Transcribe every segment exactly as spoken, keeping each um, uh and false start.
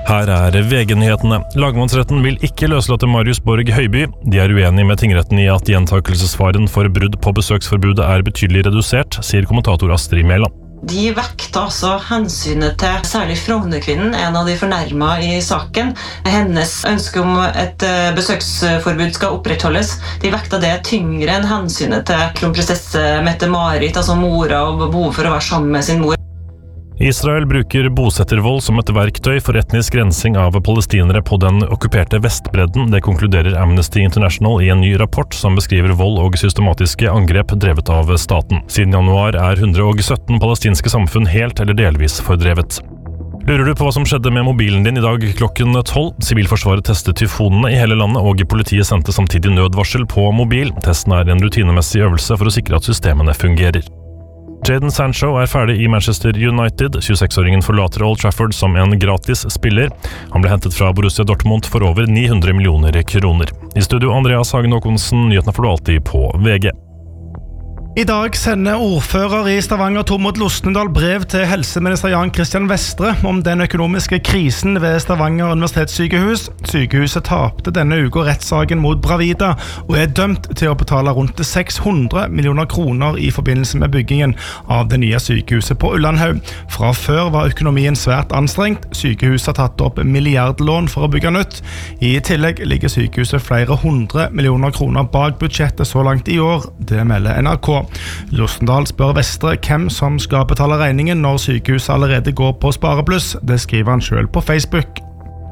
Her er V G-nyhetene. Lagmannsretten vil ikke løslate Marius Borg Høiby. De er uenige med tingretten i at gjentakelsesfaren for brudd på besøksforbudet er betydelig redusert, sier kommentator Astrid Mæland. De vekta altså hensynet til særlig Frognerkvinnen, en av de fornærmede i saken. Hennes ønske om et besøksforbud skal opprettholdes. De vekta det tyngre enn hensynet til kronprinsesse Mette-Marit, altså mora, og behov for å være sammen med sin mor. Israel bruker bosettervold som et verktøy for etnisk rensing av palestinere på den okkuperte Vestbredden. Det konkluderer Amnesty International i en ny rapport som beskriver vold og systematiske angrep drevet av staten. Siden januar er one hundred seventeen palestinske samfunn helt eller delvis fordrevet. Lurer du på hva som skjedde med mobilen din i dag klokken tolv? Sivilforsvaret testet tyfonene i hele landet, og politiet sendte samtidig nødvarsel på mobil. Testen er en rutinemessig øvelse for å sikre at systemene fungerer. Jadon Sancho er ferdig i Manchester United. tjueseks-åringen forlater Old Trafford som en gratis spiller. Han ble hentet fra Borussia Dortmund for over nine hundred millioner kroner. I studio Andreas Hagen Håkonsen, nyhetene får du alltid på V G. I dag sender ordfører i Stavanger Tormod Losnedal brev til helseminister Jan Christian Vestre om den økonomiske krisen ved Stavanger universitetssykehus. Sykehuset tapte denne uka rettssaken mot Bravida og er dømt til å betale rundt seks hundre millioner kroner i forbindelse med byggingen av det nye sykehuset på Ullandhaug. Fra før var økonomien svært anstrengt. Sykehuset har tatt opp milliardlån for å bygge nytt. I tillegg ligger sykehuset flere hundre millioner kroner bak budsjettet så langt i år. Det melder N R K. Losnedal spør Vestre hvem som skal betale regningen når sykehuset allerede går på sparebluss. Det skriver han selv på Facebook.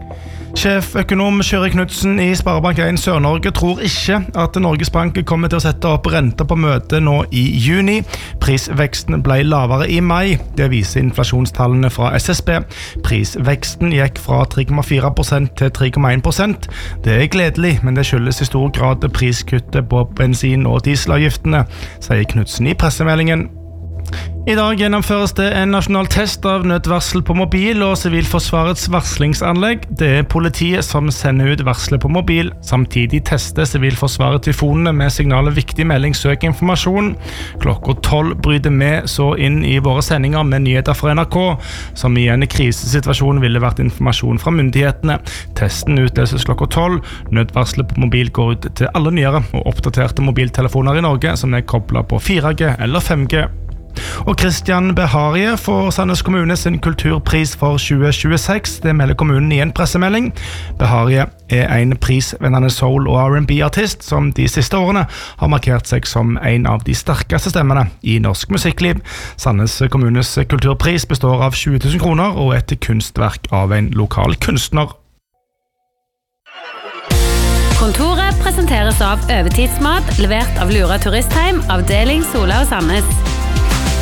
Sjeføkonom Kjøri Knudsen i Sparebank one Sør-Norge tror ikke at Norges Bank kommer til å sette opp renta på møtet nå i juni. Prisveksten ble lavere i mai. Det viser inflasjonstallene fra S S B. Prisveksten gikk fra tre komma fire prosent til tre komma en prosent. Det er gledelig, men det skyldes i stor grad priskuttet på bensin- og dieselavgiftene, sier Knudsen i pressemeldingen. I dag gjennomføres det en nasjonal test av nødvarsel på mobil og Sivilforsvarets varslingsanlegg. Det er politiet som sender ut varsler på mobil. Samtidig tester Sivilforsvaret tyfonene med signalet viktig melding søk informasjon. Klokka tolv bryter vi så inn i våre sendinger med nyheter fra N R K, som i en krisesituasjon ville vært informasjon fra myndighetene. Testen utløses klokka tolv. Nødvarslet på mobil går ut til alle nyere og oppdaterte mobiltelefoner i Norge som er koblet på fire G eller fem G. Og Christian Beharie får Sandnes kommune sin kulturpris for tjue tjueseks. Det melder kommunen i en pressemelding. Beharie er en prisvennende soul- og R and B-artist som de siste årene har markert seg som en av de sterkeste stemmene i norsk musikkliv. Sandnes kommunes kulturpris består av tjue tusen kroner og et kunstverk av en lokal kunstner. Kontoret presenteres av Overtidsmat, levert av Lura Turistheim, avdeling Sola og Sandnes.